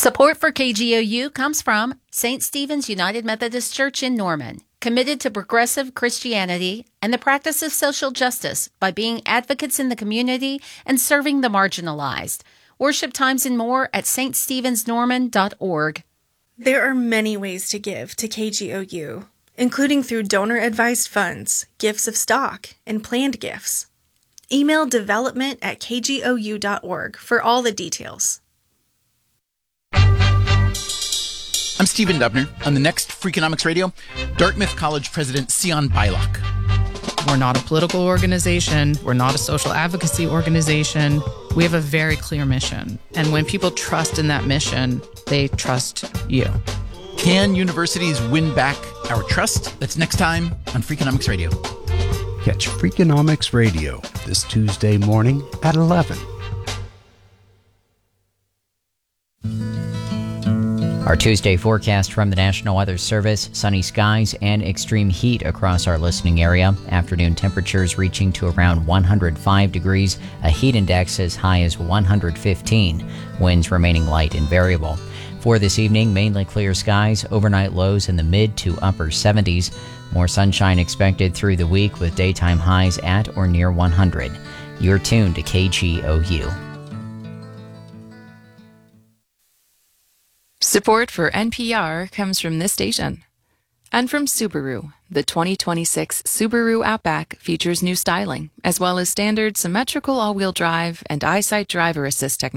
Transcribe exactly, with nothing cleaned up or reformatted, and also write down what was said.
Support for K G O U comes from Saint Stephen's United Methodist Church in Norman, committed to progressive Christianity and the practice of social justice by being advocates in the community and serving the marginalized. Worship times and more at s t stephens norman dot org. There are many ways to give to K G O U, including through donor-advised funds, gifts of stock, and planned gifts. Email development at k g o u dot org for all the details. I'm Stephen Dubner. On the next Freakonomics Radio, Dartmouth College President Sion Beilock. We're not a political organization. We're not a social advocacy organization. We have a very clear mission. And when people trust in that mission, they trust you. Can universities win back our trust? That's next time on Freakonomics Radio. Catch Freakonomics Radio this Tuesday morning at eleven. Our Tuesday forecast from the National Weather Service: sunny skies and extreme heat across our listening area. Afternoon temperatures reaching to around one hundred five degrees, a heat index as high as one hundred fifteen. Winds remaining light and variable. For this evening, mainly clear skies, overnight lows in the mid to upper seventies. More sunshine expected through the week with daytime highs at or near one hundred. You're tuned to K G O U. Support for N P R comes from this station. And from Subaru. The twenty twenty-six Subaru Outback features new styling, as well as standard symmetrical all-wheel drive and EyeSight driver assist technology.